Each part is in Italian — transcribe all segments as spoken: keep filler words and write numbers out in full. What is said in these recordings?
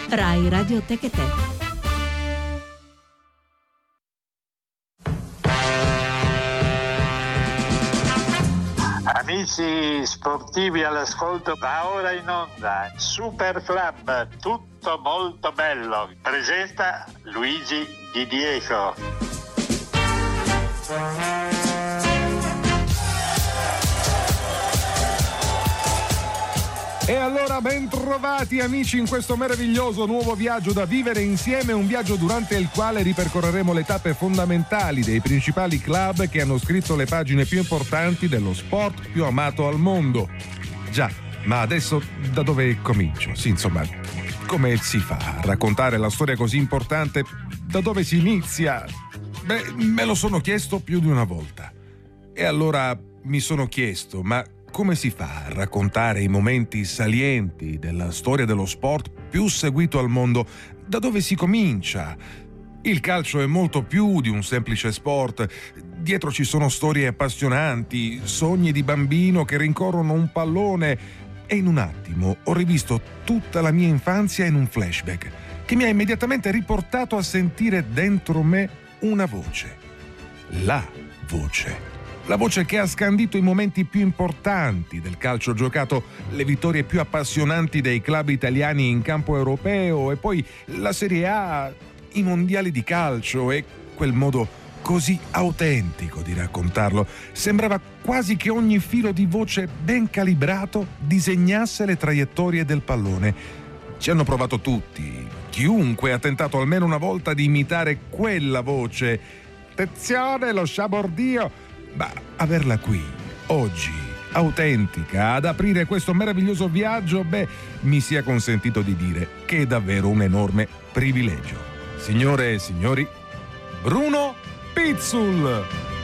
Rai Radio Tecate. Amici sportivi all'ascolto, va ora in onda Super Club, tutto molto bello. Presenta Luigi Di Diego. E allora ben trovati amici in questo meraviglioso nuovo viaggio da vivere insieme, un viaggio durante il quale ripercorreremo le tappe fondamentali dei principali club che hanno scritto le pagine più importanti dello sport più amato al mondo. Già, ma adesso da dove comincio? Sì, insomma, come si fa a raccontare la storia così importante? Da dove si inizia? Beh, me lo sono chiesto più di una volta. E allora mi sono chiesto, ma come si fa a raccontare i momenti salienti della storia dello sport più seguito al mondo? Da dove si comincia? Il calcio è molto più di un semplice sport. Dietro ci sono storie appassionanti, sogni di bambino che rincorrono un pallone. E in un attimo ho rivisto tutta la mia infanzia in un flashback che mi ha immediatamente riportato a sentire dentro me una voce. La voce. La voce che ha scandito i momenti più importanti del calcio giocato, le vittorie più appassionanti dei club italiani in campo europeo e poi la Serie A, i mondiali di calcio e quel modo così autentico di raccontarlo. Sembrava quasi che ogni filo di voce ben calibrato disegnasse le traiettorie del pallone. Ci hanno provato tutti. Chiunque ha tentato almeno una volta di imitare quella voce. Attenzione, lo sciabordio! Ma averla qui, oggi, autentica, ad aprire questo meraviglioso viaggio, beh, mi sia consentito di dire che è davvero un enorme privilegio. Signore e signori, Bruno Pizzul!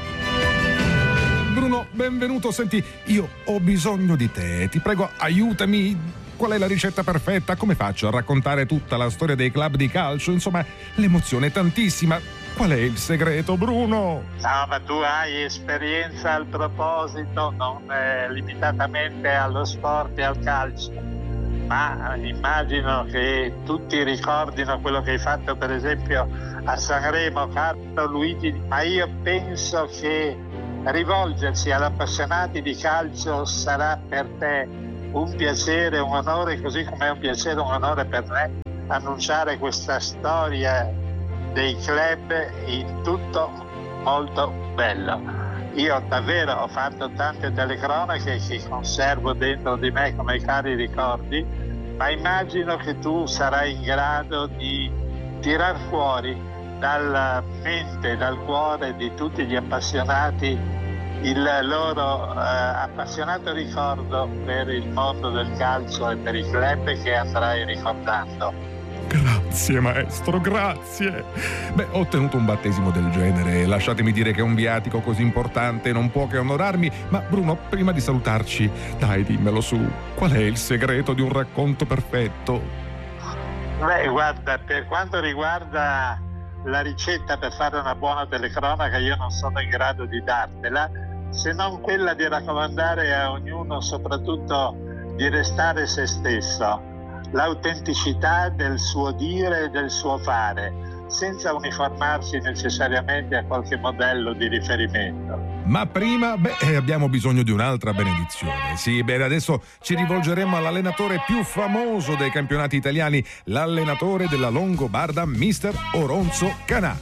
Bruno, benvenuto. Senti, io ho bisogno di te, ti prego, aiutami. Qual è la ricetta perfetta? Come faccio a raccontare tutta la storia dei club di calcio? Insomma, l'emozione è tantissima. Qual è il segreto, Bruno? No, ma tu hai esperienza al proposito, non eh, limitatamente allo sport e al calcio, ma immagino che tutti ricordino quello che hai fatto per esempio a Sanremo, caro Luigi, ma io penso che rivolgersi ad appassionati di calcio sarà per te un piacere, un onore, così come è un piacere, un onore per me annunciare questa storia dei club in tutto molto bello. Io davvero ho fatto tante telecronache che conservo dentro di me come cari ricordi, ma immagino che tu sarai in grado di tirar fuori dalla mente, dal cuore di tutti gli appassionati il loro eh, appassionato ricordo per il mondo del calcio e per i club che andrai ricordando. Grazie maestro, grazie. Beh, ho ottenuto un battesimo del genere. Lasciatemi dire che un viatico così importante non può che onorarmi. Ma Bruno, prima di salutarci, dai, dimmelo su. Qual è il segreto di un racconto perfetto? Beh, guarda, per quanto riguarda la ricetta per fare una buona telecronaca, io non sono in grado di dartela, se non quella di raccomandare a ognuno soprattutto di restare se stesso, l'autenticità del suo dire e del suo fare, senza uniformarsi necessariamente a qualche modello di riferimento. Ma prima, beh, abbiamo bisogno di un'altra benedizione. Sì, bene, adesso ci rivolgeremo all'allenatore più famoso dei campionati italiani, l'allenatore della Longobarda, mister Oronzo Canà.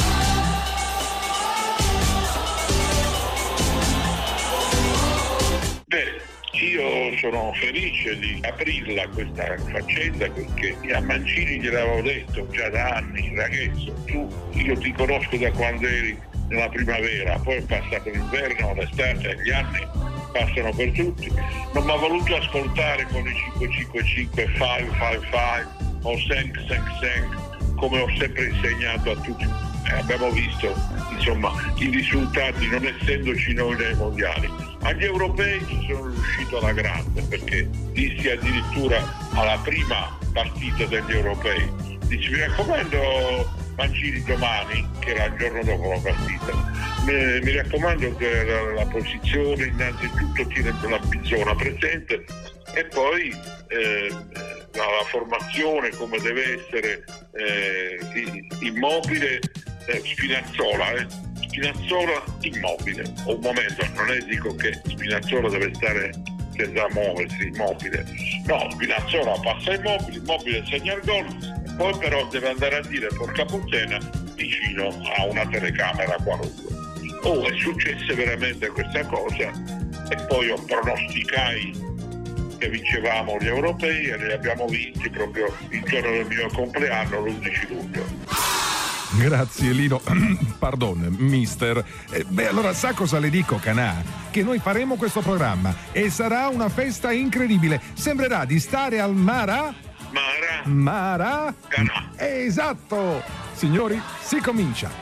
Io sono felice di aprirla questa faccenda perché a Mancini gliel'avevo detto già da anni, ragazzo, tu, io ti conosco da quando eri nella primavera, poi è passato l'inverno, l'estate, gli anni passano per tutti, non mi ha voluto ascoltare con i cinque cinque cinque, cinque cinque cinque o cinque cinque cinque come ho sempre insegnato a tutti. Eh, abbiamo visto insomma i risultati, non essendoci noi nei mondiali. Agli europei ci sono riuscito alla grande perché dissi addirittura alla prima partita degli europei, dici mi raccomando Mancini domani, che era il giorno dopo la partita, mi, mi raccomando che la, la posizione innanzitutto tiene la zona presente e poi eh, la, la formazione, come deve essere eh, Immobile, eh, Spinazzola, eh. Spinazzola Immobile. Un momento, non è dico che Spinazzola deve stare senza muoversi, Immobile. No, Spinazzola passa Immobile, Immobile segna il gol, poi però deve andare a dire porca puttana vicino a una telecamera qualunque. Oh, è successa veramente questa cosa e poi io pronosticai che vincevamo gli europei e li abbiamo vinti proprio il giorno del mio compleanno, l'undici luglio. Grazie Lino, pardon, mister. Eh, beh, allora sa cosa le dico, Canà? Che noi faremo questo programma e sarà una festa incredibile. Sembrerà di stare al Mara... Mara... Mara... Canà. Esatto! Signori, si comincia.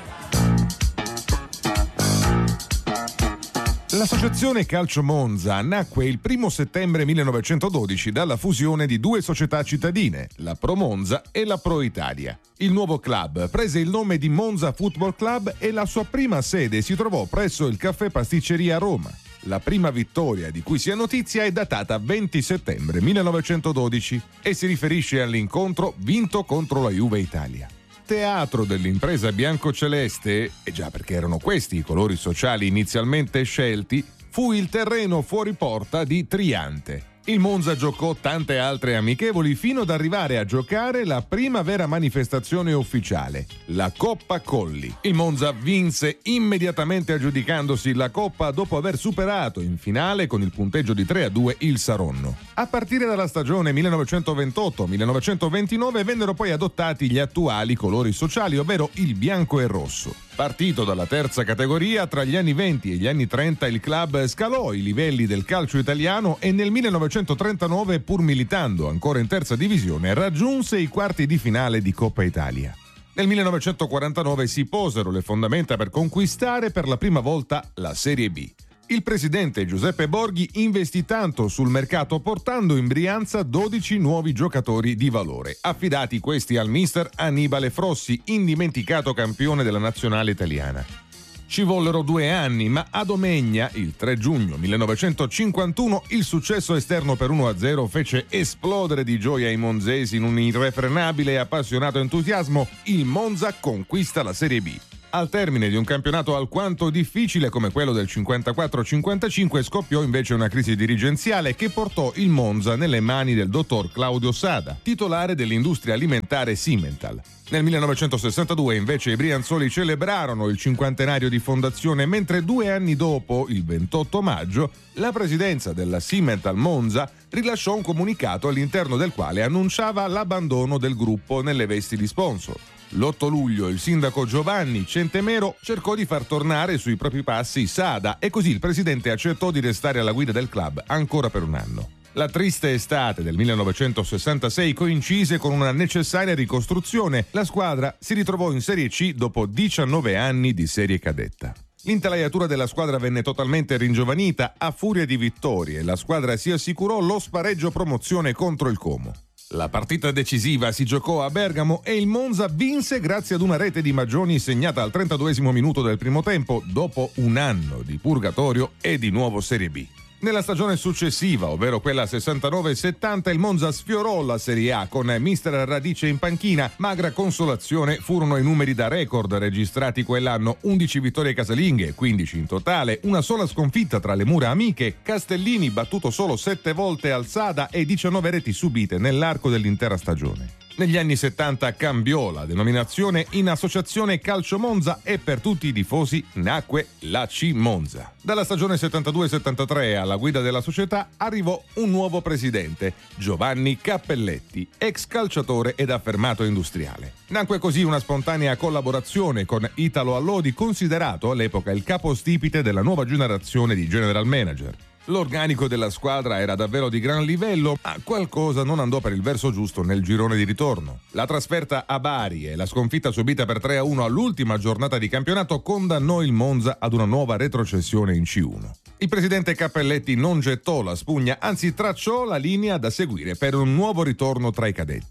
L'associazione Calcio Monza nacque il primo settembre millenovecentododici dalla fusione di due società cittadine, la Pro Monza e la Pro Italia. Il nuovo club prese il nome di Monza Football Club e la sua prima sede si trovò presso il Caffè Pasticceria a Roma. La prima vittoria di cui si ha notizia è datata venti settembre millenovecentododici e si riferisce all'incontro vinto contro la Juve Italia. Teatro dell'impresa biancoceleste, e già perché erano questi i colori sociali inizialmente scelti, fu il terreno fuori porta di Triante. Il Monza giocò tante altre amichevoli fino ad arrivare a giocare la prima vera manifestazione ufficiale, la Coppa Colli. Il Monza vinse immediatamente aggiudicandosi la Coppa dopo aver superato in finale con il punteggio di tre a due il Saronno. A partire dalla stagione millenovecentoventotto millenovecentoventinove vennero poi adottati gli attuali colori sociali, ovvero il bianco e rosso. Partito dalla terza categoria, tra gli anni venti e gli anni trenta il club scalò i livelli del calcio italiano e nel millenovecentotrentanove, pur militando ancora in terza divisione, raggiunse i quarti di finale di Coppa Italia. Nel millenovecentoquarantanove si posero le fondamenta per conquistare per la prima volta la Serie B. Il presidente Giuseppe Borghi investì tanto sul mercato portando in Brianza dodici nuovi giocatori di valore, affidati questi al mister Annibale Frossi, indimenticato campione della nazionale italiana. Ci vollero due anni, ma a Domegna, il tre giugno millenovecentocinquantuno, il successo esterno per uno a zero fece esplodere di gioia i monzesi in un irrefrenabile e appassionato entusiasmo. Il Monza conquista la Serie B. Al termine di un campionato alquanto difficile come quello del cinquantaquattro cinquantacinque scoppiò invece una crisi dirigenziale che portò il Monza nelle mani del dottor Claudio Sada, titolare dell'industria alimentare Simmental. Nel millenovecentosessantadue invece i brianzoli celebrarono il cinquantenario di fondazione, mentre due anni dopo, il ventotto maggio, la presidenza della Simmental Monza rilasciò un comunicato all'interno del quale annunciava l'abbandono del gruppo nelle vesti di sponsor. L'otto luglio il sindaco Giovanni Centemero cercò di far tornare sui propri passi Sada e così il presidente accettò di restare alla guida del club ancora per un anno. La triste estate del millenovecentosessantasei coincise con una necessaria ricostruzione. La squadra si ritrovò in Serie C dopo diciannove anni di serie cadetta. L'intelaiatura della squadra venne totalmente ringiovanita a furia di vittorie. La squadra si assicurò lo spareggio promozione contro il Como. La partita decisiva si giocò a Bergamo e il Monza vinse grazie ad una rete di Maggioni segnata al trentaduesimo minuto del primo tempo, dopo un anno di purgatorio e di nuovo Serie B. Nella stagione successiva, ovvero quella sessantanove settanta, il Monza sfiorò la Serie A con mister Radice in panchina. Magra consolazione furono i numeri da record registrati quell'anno: undici vittorie casalinghe, quindici in totale, una sola sconfitta tra le mura amiche, Castellini battuto solo sette volte al Sada e diciannove reti subite nell'arco dell'intera stagione. Negli anni settanta cambiò la denominazione in Associazione Calcio Monza e per tutti i tifosi nacque l'A C Monza. Dalla stagione settantadue settantatré alla guida della società arrivò un nuovo presidente, Giovanni Cappelletti, ex calciatore ed affermato industriale. Nacque così una spontanea collaborazione con Italo Allodi, considerato all'epoca il capostipite della nuova generazione di general manager. L'organico della squadra era davvero di gran livello, ma qualcosa non andò per il verso giusto nel girone di ritorno. La trasferta a Bari e la sconfitta subita per tre a uno all'ultima giornata di campionato condannò il Monza ad una nuova retrocessione in C uno. Il presidente Cappelletti non gettò la spugna, anzi tracciò la linea da seguire per un nuovo ritorno tra i cadetti.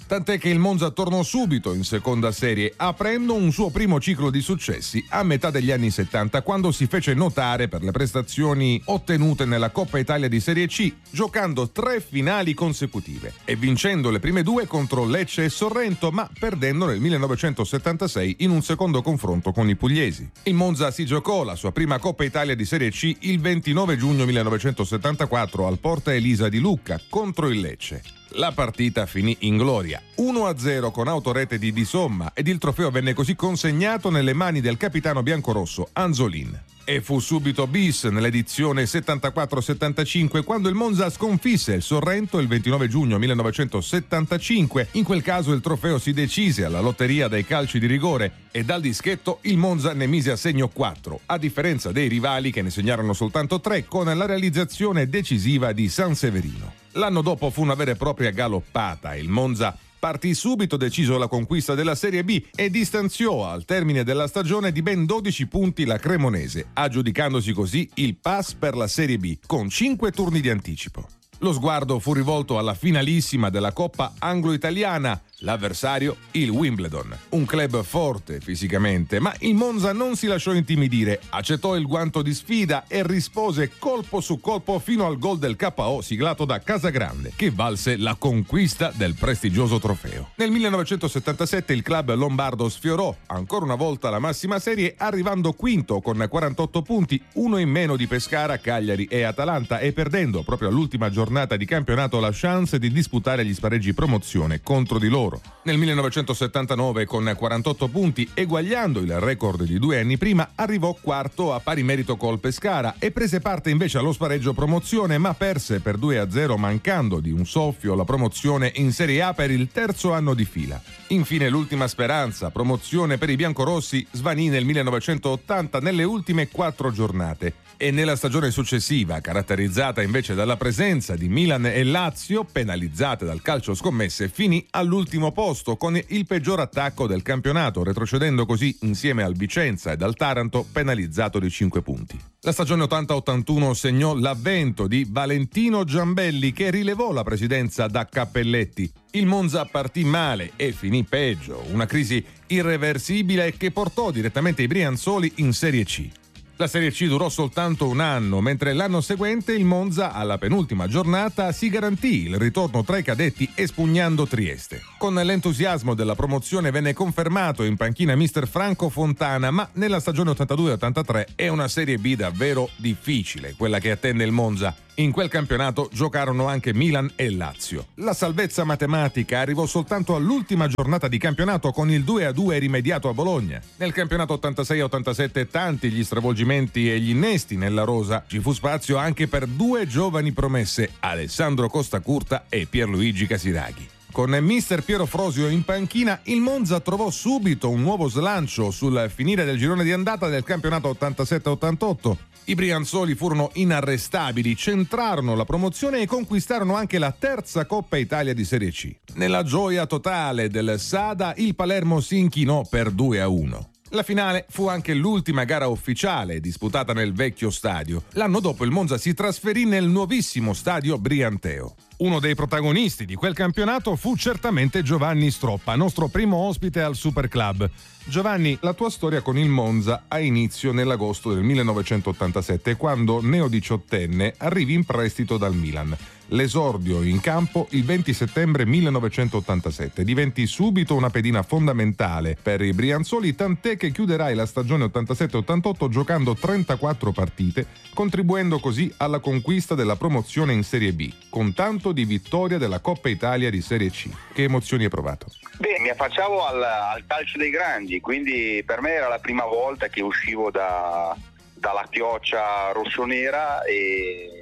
tant'è che il Monza tornò subito in seconda serie, aprendo un suo primo ciclo di successi a metà degli anni settanta, quando si fece notare per le prestazioni ottenute nella Coppa Italia di Serie C, giocando tre finali consecutive e vincendo le prime due contro Lecce e Sorrento, ma perdendo nel millenovecentosettantasei in un secondo confronto con i pugliesi. Il Monza si giocò la sua prima Coppa Italia di Serie C il ventinove giugno millenovecentosettantaquattro al Porta Elisa di Lucca contro il Lecce. La partita finì in gloria, uno a zero con autorete di Di Somma, ed il trofeo venne così consegnato nelle mani del capitano biancorosso Anzolin. E fu subito bis nell'edizione settantaquattro settantacinque, quando il Monza sconfisse il Sorrento il ventinove giugno millenovecentosettantacinque. In quel caso il trofeo si decise alla lotteria dei calci di rigore e dal dischetto il Monza ne mise a segno quattro, a differenza dei rivali che ne segnarono soltanto tre, con la realizzazione decisiva di Sanseverino. L'anno dopo fu una vera e propria galoppata. Il Monza partì subito deciso alla conquista della Serie B e distanziò al termine della stagione di ben dodici punti la Cremonese, aggiudicandosi così il pass per la Serie B con cinque turni di anticipo. Lo sguardo fu rivolto alla finalissima della Coppa Anglo-Italiana, l'avversario il Wimbledon, un club forte fisicamente, ma il Monza non si lasciò intimidire, accettò il guanto di sfida e rispose colpo su colpo fino al gol del K O siglato da Casagrande, che valse la conquista del prestigioso trofeo. Nel millenovecentosettantasette il club lombardo sfiorò ancora una volta la massima serie, arrivando quinto con quarantotto punti, uno in meno di Pescara, Cagliari e Atalanta, e perdendo proprio all'ultima giornata di campionato la chance di disputare gli spareggi promozione contro di loro. Nel millenovecentosettantanove con quarantotto punti, eguagliando il record di due anni prima, arrivò quarto a pari merito col Pescara e prese parte invece allo spareggio promozione, ma perse per due a zero, mancando di un soffio la promozione in Serie A per il terzo anno di fila. Infine l'ultima speranza, promozione per i biancorossi, svanì nel millenovecentottanta nelle ultime quattro giornate. E nella stagione successiva, caratterizzata invece dalla presenza di Milan e Lazio, penalizzate dal calcio scommesse, finì all'ultimo posto con il peggior attacco del campionato, retrocedendo così insieme al Vicenza ed al Taranto, penalizzato di cinque punti. La stagione ottanta ottantuno segnò l'avvento di Valentino Giambelli, che rilevò la presidenza da Cappelletti. Il Monza partì male e finì peggio, una crisi irreversibile che portò direttamente i Brianzoli in Serie C. La Serie C durò soltanto un anno, mentre l'anno seguente il Monza, alla penultima giornata, si garantì il ritorno tra i cadetti espugnando Trieste. Con l'entusiasmo della promozione venne confermato in panchina mister Franco Fontana, ma nella stagione ottantadue ottantatré è una Serie B davvero difficile, quella che attende il Monza. In quel campionato giocarono anche Milan e Lazio. La salvezza matematica arrivò soltanto all'ultima giornata di campionato con il due a due rimediato a Bologna. Nel campionato ottantasei ottantasette tanti gli stravolgimenti e gli innesti nella rosa. Ci fu spazio anche per due giovani promesse, Alessandro Costacurta e Pierluigi Casiraghi. Con mister Piero Frosio in panchina, il Monza trovò subito un nuovo slancio sul finire del girone di andata del campionato ottantasette ottantotto. I brianzoli furono inarrestabili, centrarono la promozione e conquistarono anche la terza Coppa Italia di Serie C. Nella gioia totale del Sada, il Palermo si inchinò per due a uno. La finale fu anche l'ultima gara ufficiale disputata nel vecchio stadio. L'anno dopo il Monza si trasferì nel nuovissimo stadio Brianteo. Uno dei protagonisti di quel campionato fu certamente Giovanni Stroppa, nostro primo ospite al Super Club. Giovanni, la tua storia con il Monza ha inizio nell'agosto del millenovecentottantasette, quando neodiciottenne arrivi in prestito dal Milan. L'esordio in campo il venti settembre millenovecentottantasette. Diventi subito una pedina fondamentale per i brianzoli, tant'è che chiuderai la stagione ottantasette ottantotto giocando trentaquattro partite, contribuendo così alla conquista della promozione in Serie B, con tanto di vittoria della Coppa Italia di Serie C. Che emozioni hai provato? Beh, mi affacciavo al, al calcio dei grandi, quindi per me era la prima volta che uscivo da, dalla chioccia rossonera e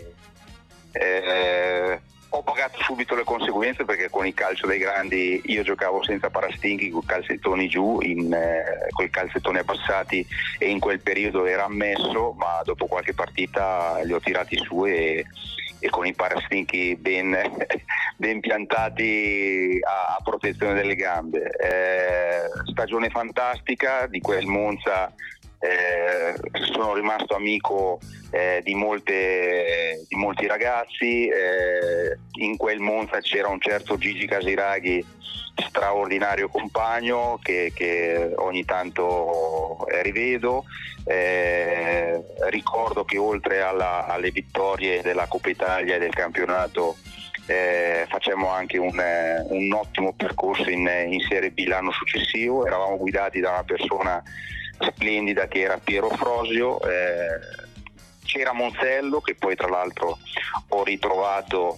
eh, ho pagato subito le conseguenze, perché con il calcio dei grandi io giocavo senza parastinchi, con calzettoni giù, in, eh, con i calzettoni abbassati, e in quel periodo era ammesso, ma dopo qualche partita li ho tirati su e e con i parastinchi ben, ben piantati a, a protezione delle gambe. Eh, stagione fantastica di quel Monza eh, sono rimasto amico eh, di, molte, di molti ragazzi. Eh, in quel Monza c'era un certo Gigi Casiraghi, straordinario compagno, che, che ogni tanto rivedo. Eh, ricordo che oltre alla, alle vittorie della Coppa Italia e del campionato eh, facemmo anche un, eh, un ottimo percorso in, in Serie B l'anno successivo. Eravamo guidati da una persona splendida che era Piero Frosio. Eh, c'era Monzello, che poi tra l'altro ho ritrovato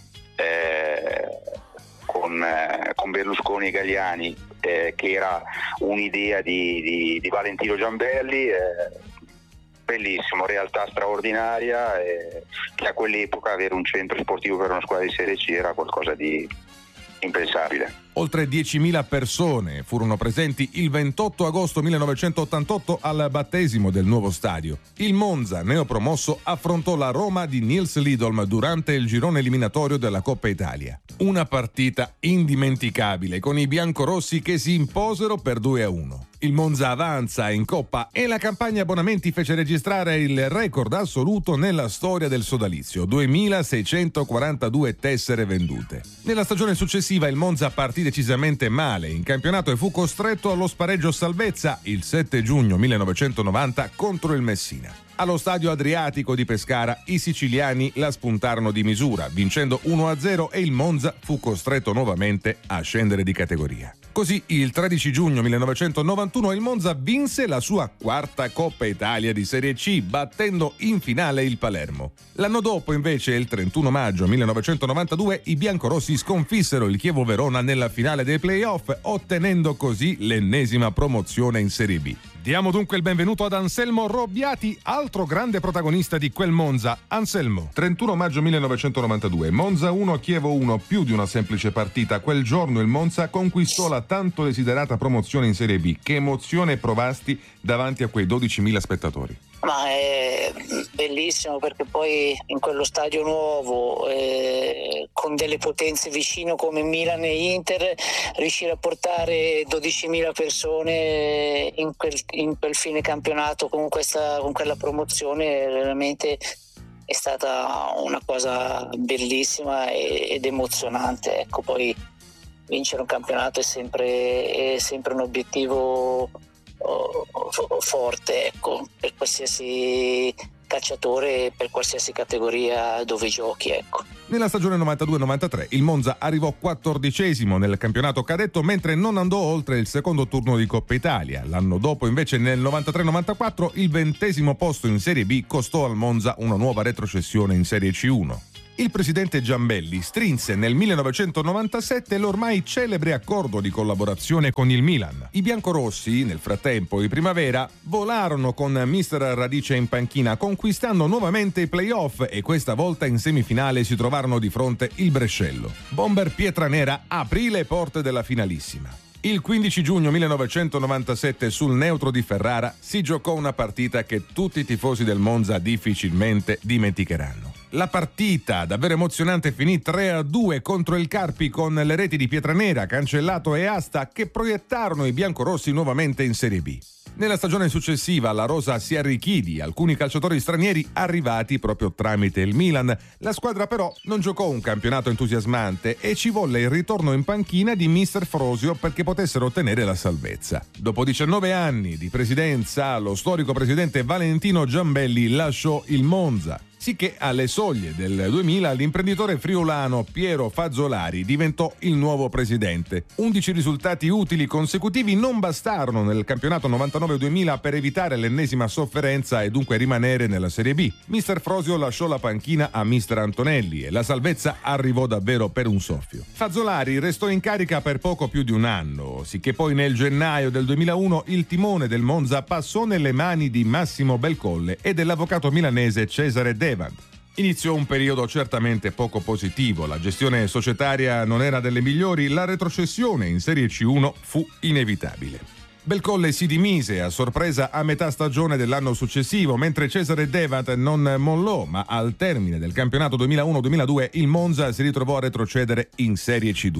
eh, con, eh, con Berlusconi e Galliani, eh, che era un'idea di, di, di Valentino Giambelli. Eh, bellissimo, realtà straordinaria, eh, che a quell'epoca avere un centro sportivo per una squadra di Serie C era qualcosa di impensabile. Oltre diecimila persone furono presenti il ventotto agosto millenovecentottantotto al battesimo del nuovo stadio. Il Monza, neopromosso, affrontò la Roma di Nils Lidolm durante il girone eliminatorio della Coppa Italia. Una partita indimenticabile, con i biancorossi che si imposero per due a uno. Il Monza avanza in Coppa e la campagna abbonamenti fece registrare il record assoluto nella storia del sodalizio, duemilaseicentoquarantadue tessere vendute. Nella stagione successiva il Monza partì decisamente male in campionato e fu costretto allo spareggio salvezza il sette giugno millenovecentonovanta contro il Messina. Allo stadio Adriatico di Pescara i siciliani la spuntarono di misura, vincendo uno a zero, e il Monza fu costretto nuovamente a scendere di categoria. Così il tredici giugno millenovecentonovantuno il Monza vinse la sua quarta Coppa Italia di Serie C, battendo in finale il Palermo. L'anno dopo, invece, il trentuno maggio millenovecentonovantadue, i biancorossi sconfissero il Chievo Verona nella finale dei playoff, ottenendo così l'ennesima promozione in Serie B. Diamo dunque il benvenuto ad Anselmo Robbiati, altro grande protagonista di quel Monza. Anselmo. trentuno maggio millenovecentonovantadue, Monza uno, Chievo uno, più di una semplice partita. Quel giorno il Monza conquistò la tanto desiderata promozione in Serie B. Che emozione provasti davanti a quei dodicimila spettatori? Ma è bellissimo, perché poi in quello stadio nuovo, eh, con delle potenze vicino come Milan e Inter, riuscire a portare dodicimila persone in quel, in quel fine campionato con, questa, con quella promozione veramente è stata una cosa bellissima ed emozionante. Ecco, poi vincere un campionato è sempre, è sempre un obiettivo forte, ecco, per qualsiasi calciatore, per qualsiasi categoria dove giochi, ecco. Nella stagione novantadue novantatré il Monza arrivò quattordicesimo nel campionato cadetto, mentre non andò oltre il secondo turno di Coppa Italia. L'anno dopo, invece, nel novantatré novantaquattro, il ventesimo posto in Serie B costò al Monza una nuova retrocessione in Serie C uno. Il presidente Giambelli strinse nel millenovecentonovantasette l'ormai celebre accordo di collaborazione con il Milan. I biancorossi, nel frattempo i Primavera, volarono con mister Radice in panchina, conquistando nuovamente i playoff, e questa volta in semifinale si trovarono di fronte il Brescello. Bomber Pietranera aprì le porte della finalissima. Il quindici giugno millenovecentonovantasette sul neutro di Ferrara si giocò una partita che tutti i tifosi del Monza difficilmente dimenticheranno. La partita, davvero emozionante, finì tre a due contro il Carpi, con le reti di Pietranera, Cancellato e Asta, che proiettarono i biancorossi nuovamente in Serie B. Nella stagione successiva la rosa si arricchì di alcuni calciatori stranieri arrivati proprio tramite il Milan. La squadra però non giocò un campionato entusiasmante e ci volle il ritorno in panchina di mister Frosio perché potessero ottenere la salvezza. Dopo diciannove anni di presidenza, lo storico presidente Valentino Giambelli lasciò il Monza. Sicché alle soglie del duemila l'imprenditore friulano Piero Fazzolari diventò il nuovo presidente. undici risultati utili consecutivi non bastarono nel campionato novantanove duemila per evitare l'ennesima sofferenza e dunque rimanere nella Serie B. mister Frosio lasciò la panchina a mister Antonelli e la salvezza arrivò davvero per un soffio. Fazzolari restò in carica per poco più di un anno, sicché poi nel gennaio del duemilauno il timone del Monza passò nelle mani di Massimo Belcolle e dell'avvocato milanese Cesare Devant. Iniziò un periodo certamente poco positivo, la gestione societaria non era delle migliori, la retrocessione in Serie C uno fu inevitabile. Belcolle si dimise a sorpresa a metà stagione dell'anno successivo, mentre Cesare Devant non mollò, ma al termine del campionato duemilauno duemiladue il Monza si ritrovò a retrocedere in Serie C due.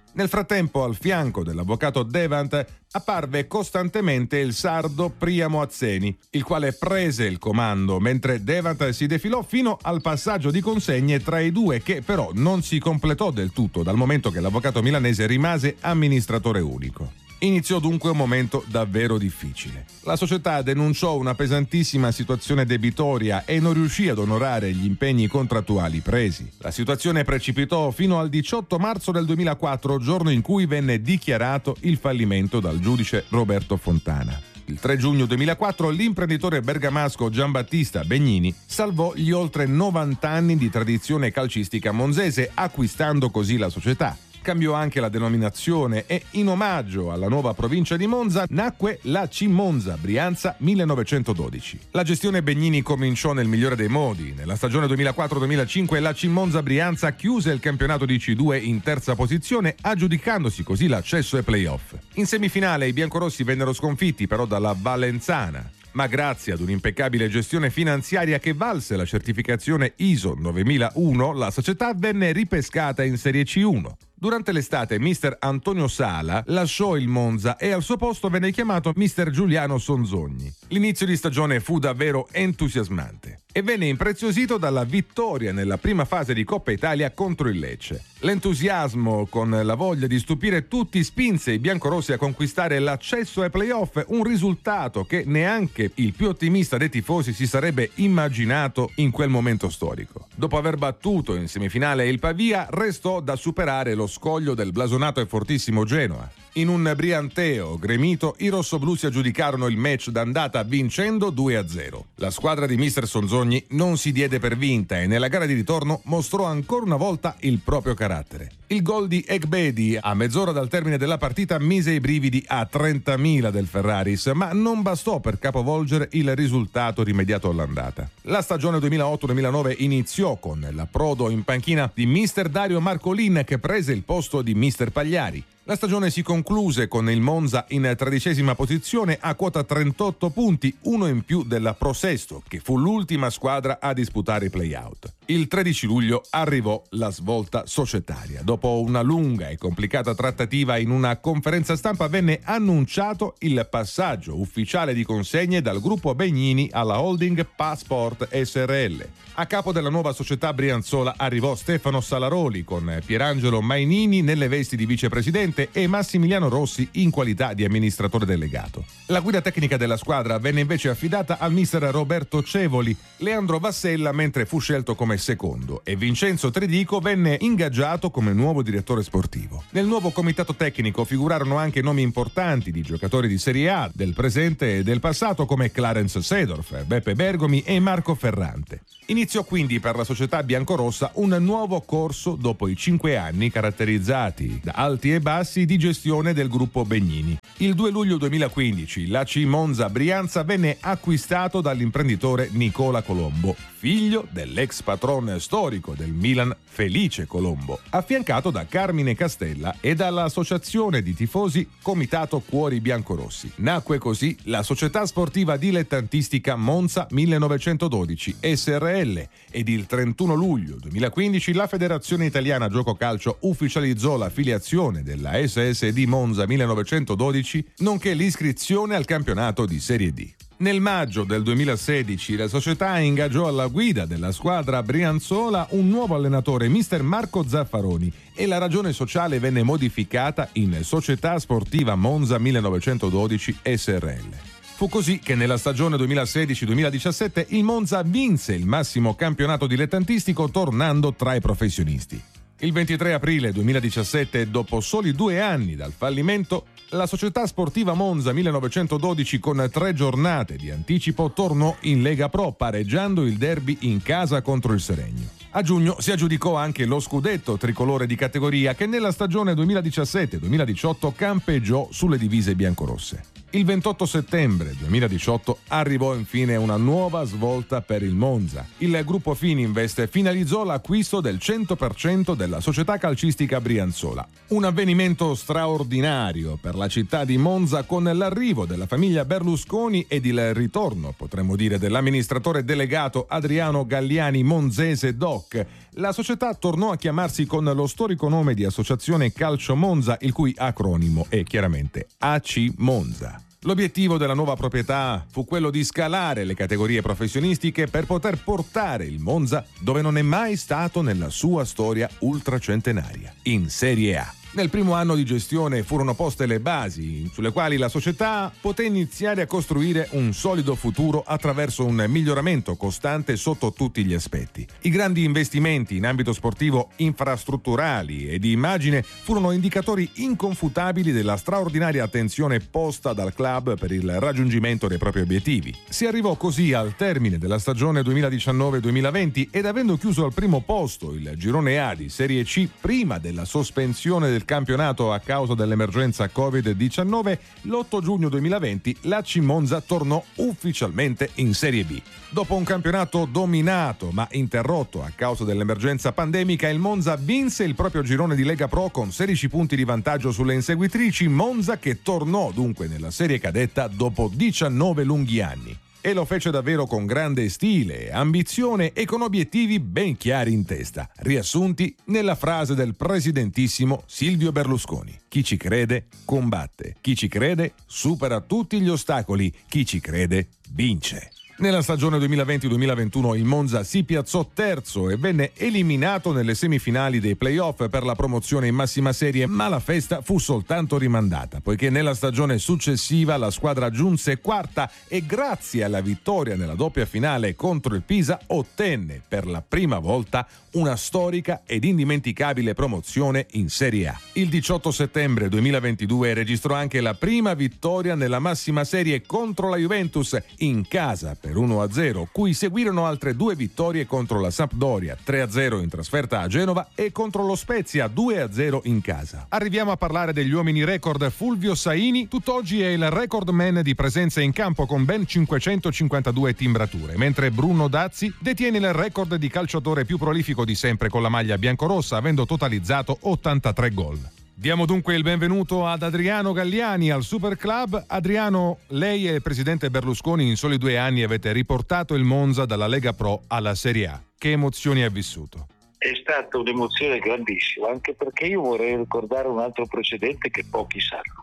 Nel frattempo, al fianco dell'avvocato Devant apparve costantemente il sardo Priamo Azzeni, il quale prese il comando mentre Devant si defilò fino al passaggio di consegne tra i due, che però non si completò del tutto dal momento che l'avvocato milanese rimase amministratore unico. Iniziò dunque un momento davvero difficile. La società denunciò una pesantissima situazione debitoria e non riuscì ad onorare gli impegni contrattuali presi. La situazione precipitò fino al diciotto marzo del duemilaquattro, giorno in cui venne dichiarato il fallimento dal giudice Roberto Fontana. Il tre giugno duemilaquattro l'imprenditore bergamasco Giambattista Begnini salvò gli oltre novanta anni di tradizione calcistica monzese, acquistando così la società. Cambiò anche la denominazione e in omaggio alla nuova provincia di Monza nacque la C Monza Brianza millenovecentododici. La gestione Begnini cominciò nel migliore dei modi. Nella stagione duemilaquattro duemilacinque la C Monza Brianza chiuse il campionato di C due in terza posizione, aggiudicandosi così l'accesso ai playoff. In semifinale i biancorossi vennero sconfitti però dalla Valenzana, ma grazie ad un'impeccabile gestione finanziaria che valse la certificazione I S O novemilauno, la società venne ripescata in Serie C uno. Durante l'estate mister Antonio Sala lasciò il Monza e al suo posto venne chiamato mister Giuliano Sonzogni. L'inizio di stagione fu davvero entusiasmante e venne impreziosito dalla vittoria nella prima fase di Coppa Italia contro il Lecce. L'entusiasmo con la voglia di stupire tutti spinse i biancorossi a conquistare l'accesso ai playoff, un risultato che neanche il più ottimista dei tifosi si sarebbe immaginato in quel momento storico. Dopo aver battuto in semifinale il Pavia, restò da superare lo scoglio del blasonato e fortissimo Genoa. In un brianteo gremito, i rossoblù si aggiudicarono il match d'andata vincendo due a zero. La squadra di mister Sonzogni non si diede per vinta e nella gara di ritorno mostrò ancora una volta il proprio carattere. Il gol di Ekbedi a mezz'ora dal termine della partita mise i brividi a trentamila del Ferraris, ma non bastò per capovolgere il risultato rimediato all'andata. La stagione duemilaotto duemilanove iniziò con l'approdo in panchina di mister Dario Marcolin, che prese il posto di mister Pagliari. La stagione si concluse con il Monza in tredicesima posizione a quota trentotto punti, uno in più della Pro Sesto, che fu l'ultima squadra a disputare i play-out. Il tredici luglio arrivò la svolta societaria. Dopo una lunga e complicata trattativa, in una conferenza stampa venne annunciato il passaggio ufficiale di consegne dal gruppo Begnini alla holding Passport S R L. A capo della nuova società brianzola arrivò Stefano Salaroli, con Pierangelo Mainini nelle vesti di vicepresidente e Massimiliano Rossi in qualità di amministratore delegato. La guida tecnica della squadra venne invece affidata al mister Roberto Cevoli, Leandro Vassella mentre fu scelto come secondo e Vincenzo Tridico venne ingaggiato come nuovo direttore sportivo. Nel nuovo comitato tecnico figurarono anche nomi importanti di giocatori di Serie A del presente e del passato come Clarence Seedorf, Beppe Bergomi e Marco Ferrante. Iniziò quindi per la società biancorossa un nuovo corso dopo i cinque anni caratterizzati da alti e bassi di gestione del gruppo Begnini. Il due luglio duemilaquindici la C Monza Brianza venne acquistato dall'imprenditore Nicola Colombo, figlio dell'ex patron storico del Milan Felice Colombo, affiancato da Carmine Castella e dall'associazione di tifosi Comitato Cuori Biancorossi. Nacque così la società sportiva dilettantistica Monza millenovecentododici S R L ed il trentuno luglio duemilaquindici la Federazione Italiana Gioco Calcio ufficializzò l'affiliazione della S S D Monza millenovecentododici nonché l'iscrizione al campionato di Serie D. Nel maggio del duemilasedici la società ingaggiò alla guida della squadra brianzola un nuovo allenatore, mister Marco Zaffaroni, e la ragione sociale venne modificata in Società Sportiva Monza millenovecentododici S R L. Fu così che nella stagione duemilasedici duemiladiciassette il Monza vinse il massimo campionato dilettantistico tornando tra i professionisti. Il ventitré aprile duemiladiciassette, dopo soli due anni dal fallimento, la Società Sportiva Monza millenovecentododici con tre giornate di anticipo tornò in Lega Pro, pareggiando il derby in casa contro il Seregno. A giugno si aggiudicò anche lo scudetto tricolore di categoria che nella stagione duemiladiciassette duemiladiciotto campeggiò sulle divise biancorosse. Il ventotto settembre duemiladiciotto arrivò infine una nuova svolta per il Monza. Il gruppo Fininvest finalizzò l'acquisto del cento per cento della società calcistica brianzola. Un avvenimento straordinario per la città di Monza, con l'arrivo della famiglia Berlusconi ed il ritorno, potremmo dire, dell'amministratore delegato Adriano Galliani Monzese Doc. La società tornò a chiamarsi con lo storico nome di Associazione Calcio Monza, il cui acronimo è chiaramente A C Monza. L'obiettivo della nuova proprietà fu quello di scalare le categorie professionistiche per poter portare il Monza dove non è mai stato nella sua storia ultracentenaria, in Serie A. Nel primo anno di gestione furono poste le basi sulle quali la società poté iniziare a costruire un solido futuro attraverso un miglioramento costante sotto tutti gli aspetti. I grandi investimenti in ambito sportivo, infrastrutturali e di immagine furono indicatori inconfutabili della straordinaria attenzione posta dal club per il raggiungimento dei propri obiettivi. Si arrivò così al termine della stagione duemiladiciannove duemilaventi ed, avendo chiuso al primo posto il girone A di Serie C prima della sospensione del campionato a causa dell'emergenza covid diciannove, l'otto giugno duemilaventi l'A C Monza tornò ufficialmente in Serie B. Dopo un campionato dominato ma interrotto a causa dell'emergenza pandemica, il Monza vinse il proprio girone di Lega Pro con sedici punti di vantaggio sulle inseguitrici. Monza che tornò dunque nella serie cadetta dopo diciannove lunghi anni. E lo fece davvero con grande stile, ambizione e con obiettivi ben chiari in testa, riassunti nella frase del presidentissimo Silvio Berlusconi: chi ci crede combatte, chi ci crede supera tutti gli ostacoli, chi ci crede vince. Nella stagione duemilaventi duemilaventuno il Monza si piazzò terzo e venne eliminato nelle semifinali dei playoff per la promozione in massima serie, ma la festa fu soltanto rimandata, poiché nella stagione successiva la squadra giunse quarta e, grazie alla vittoria nella doppia finale contro il Pisa, ottenne per la prima volta una storica ed indimenticabile promozione in Serie A. Il diciotto settembre duemilaventidue registrò anche la prima vittoria nella massima serie contro la Juventus in casa per uno a zero, cui seguirono altre due vittorie contro la Sampdoria, tre a zero in trasferta a Genova, e contro lo Spezia, due a zero in casa. Arriviamo a parlare degli uomini record. Fulvio Saini tutt'oggi è il record man di presenze in campo con ben cinquecentocinquantadue timbrature, mentre Bruno Dazzi detiene il record di calciatore più prolifico di sempre con la maglia biancorossa, avendo totalizzato ottantatré gol. Diamo dunque il benvenuto ad Adriano Galliani al Super Club. Adriano, lei e il presidente Berlusconi in soli due anni avete riportato il Monza dalla Lega Pro alla Serie A. Che emozioni ha vissuto? È stata un'emozione grandissima, anche perché io vorrei ricordare un altro precedente che pochi sanno.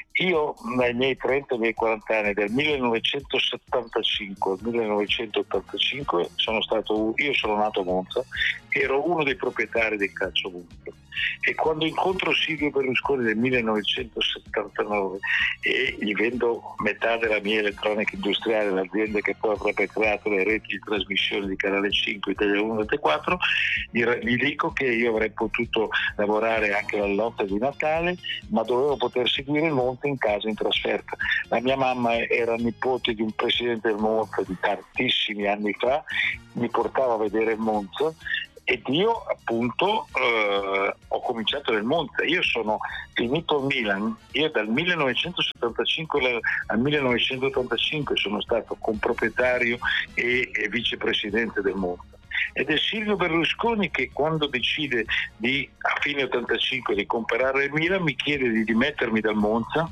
Io nei miei trenta, miei quaranta anni, dal millenovecentosettantacinque al millenovecentottantacinque sono stato, io sono nato a Monza, ero uno dei proprietari del Calcio Monza, e quando incontro Silvio Berlusconi nel millenovecentosettantanove e gli vendo metà della mia elettronica industriale, l'azienda che poi avrebbe creato le reti di trasmissione di Canale cinque, Italia uno e quattro, gli, gli dico che io avrei potuto lavorare anche la notte di Natale, ma dovevo poter seguire il Monza in casa in trasferta. La mia mamma era nipote di un presidente del Monza di tantissimi anni fa, mi portava a vedere il Monza ed io appunto eh, ho cominciato nel Monza. Io sono finito al Milan, io dal millenovecentosettantacinque al millenovecentottantacinque sono stato comproprietario e, e vicepresidente del Monza. Ed è Silvio Berlusconi che, quando decide di a fine ottantacinque di comprare il Milan, mi chiede di dimettermi dal Monza.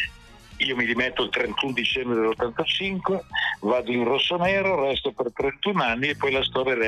Io mi dimetto il trentuno dicembre dell'ottantacinque, vado in rossonero, resto per trentuno anni e poi la storia